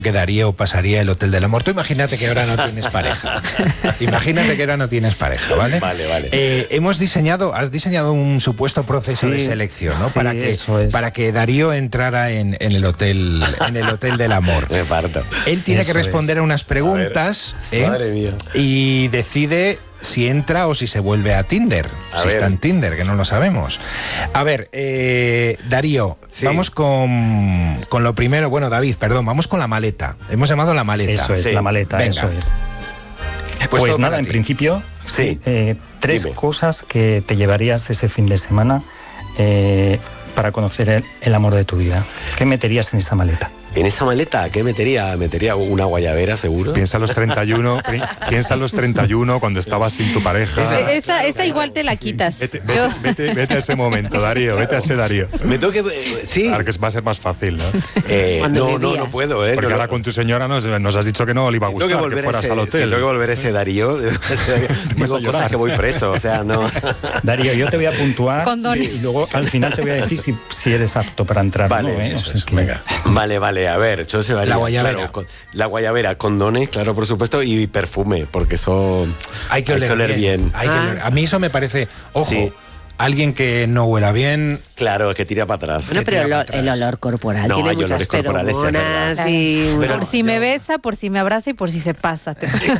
que Darío pasaría el Hotel del Amor. Tú imagínate que ahora no tienes pareja. Imagínate que ahora no tienes pareja, ¿vale? Vale. Has diseñado un supuesto proceso de selección, ¿no? Sí, para que Darío entrara en el Hotel del Amor. Me parto. Él tiene que responder a unas preguntas, Madre mía. y decide si entra o si se vuelve a Tinder. Si está en Tinder, que no lo sabemos. A ver, Darío, vamos con lo primero. Bueno, David, perdón, vamos con la maleta. Hemos llamado la maleta. Eso es, la maleta, venga. eso es. Pues nada, en principio, tres cosas que te llevarías ese fin de semana para conocer el amor de tu vida. ¿Qué meterías en esa maleta? ¿En esa maleta qué metería? ¿Metería una guayabera, seguro? Piensa en los 31, cuando estabas sin tu pareja. Esa igual te la quitas. Vete a ese momento, Darío, vete a ese Darío. Me tengo que... Sí. Claro que va a ser más fácil, ¿no? No puedo, Porque ahora con tu señora nos has dicho que no le iba a gustar que fueras al hotel. Tengo que volver ese Darío. Digo cosas que voy preso, o sea, no... Darío, yo te voy a puntuar Condones. y luego al final te voy a decir si eres apto para entrar. Vale, ¿no? eso es. Venga. Vale, a ver, yo se La guayabera. Claro, la guayabera, condones, claro, por supuesto, y perfume, porque eso hay que oler bien. A mí eso me parece, ojo, alguien que no huela bien. Claro, que tira para atrás. Bueno, pero el olor corporal tiene muchas feromonas y... Por si me besa, por si me abraza y por si se pasa.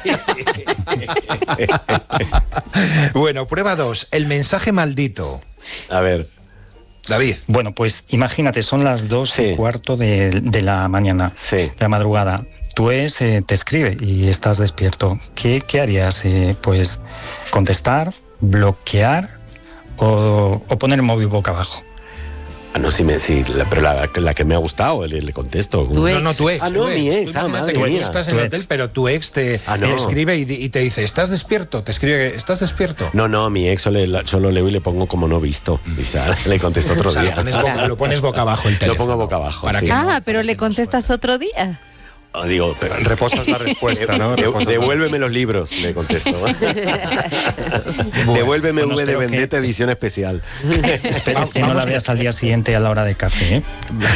Bueno, prueba 2, el mensaje maldito. A ver. David. Bueno, pues imagínate, son las 2:15 de la mañana, de la madrugada. Tu ex te escribe y estás despierto. ¿Qué harías? Pues contestar, bloquear o poner el móvil boca abajo. Pero la que me ha gustado, le contesto. Tu ex. No, tu ex. Mi ex. Madre mía. Tú estás en el hotel, pero tu ex te escribe y te dice, ¿estás despierto? Te escribe, ¿estás despierto? No, mi ex solo leo y le pongo como no visto. O sea, le contesto otro día. Lo pones boca abajo el teléfono. Lo pongo boca abajo. Pero le contestas otro día. Digo, pero reposas la respuesta, ¿no? Devuélveme los libros, le contesto. Devuélveme V de Vendetta edición especial. Espero que no la veas al día siguiente a la hora de café, ¿eh?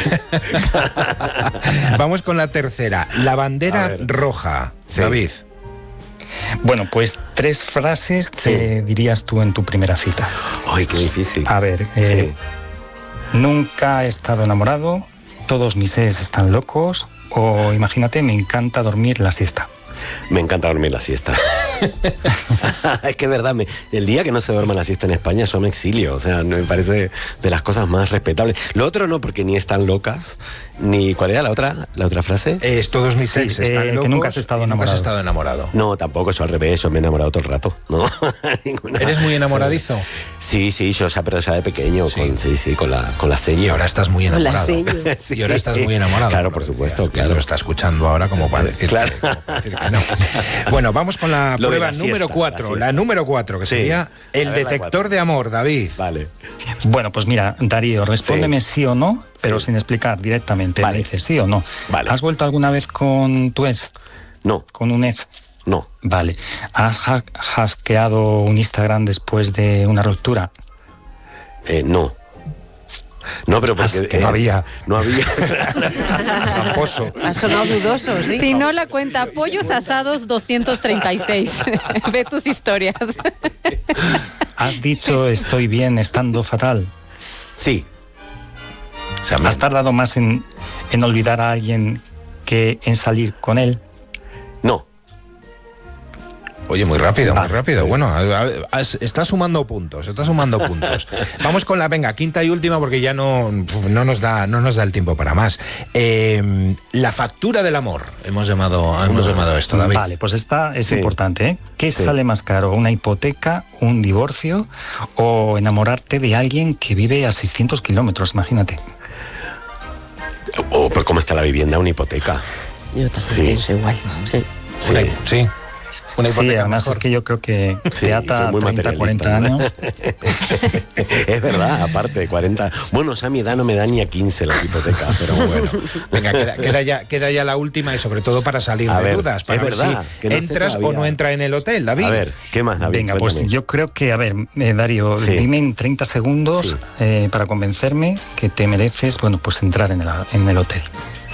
Vamos con la tercera, la bandera roja. David. Bueno, pues 3 frases que dirías tú en tu primera cita. Ay, qué difícil. A ver, nunca he estado enamorado, todos mis ex están locos, o imagínate, me encanta dormir la siesta. Me encanta dormir la siesta. Es que es verdad, el día que no se duerma la siesta en España yo me exilio, o sea, me parece de las cosas más respetables. Lo otro no, porque ni están locas, ni... ¿Cuál era la otra frase? Todos mis ex están locos, que nunca has estado enamorado. No, tampoco, yo al revés, yo me he enamorado todo el rato, ¿no? ¿Eres muy enamoradizo? Sí, yo pero ya de pequeño, con la seña. Y ahora estás muy enamorado. Y ahora estás muy enamorado. Claro, por supuesto, claro. Lo está escuchando ahora como para decir, que no. Bueno, vamos con la prueba número 4. La número 4, que sería el detector de amor, David. Vale. Bueno, pues mira, Darío, respóndeme sí o no, pero sin explicar directamente. Me dices sí o no. Vale. ¿Has vuelto alguna vez con tu ex? No. ¿Con un ex? No. Vale. ¿Has hackeado un Instagram después de una ruptura? No. No, pero porque no había. Tramposo. Ha sonado dudoso, sí. Si no, la cuenta Pollos Asados 236. Ve tus historias. ¿Has dicho estoy bien estando fatal? Sí. O sea, ¿has tardado más en olvidar a alguien que en salir con él? No. Oye, muy rápido. Bueno, está sumando puntos. Vamos con la quinta y última, porque ya no nos da el tiempo para más. La factura del amor, hemos llamado esto, David. Vale, pues esta es importante, ¿eh? ¿Qué sale más caro? ¿Una hipoteca, un divorcio o enamorarte de alguien que vive a 600 kilómetros? Imagínate. Pero ¿cómo está la vivienda? Una hipoteca. Yo también pienso igual. Sí. Una hipoteca además mejor. Es que yo creo que se ata 30, 40 años. Es verdad, aparte, 40. Bueno, a mi edad no me da ni a 15 la hipoteca, pero bueno. Venga, queda ya la última y sobre todo para salir de dudas. Para ver si entras o no entra en el hotel, David. A ver, ¿qué más, David? Venga, pues yo creo que, a ver, Darío, dime en 30 segundos para convencerme que te mereces, pues entrar en el hotel.